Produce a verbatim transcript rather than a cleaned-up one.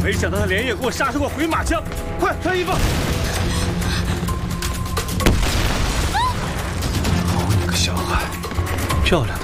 没想到他连夜给我杀出个回马枪，快穿衣服！好你个小孩，漂亮的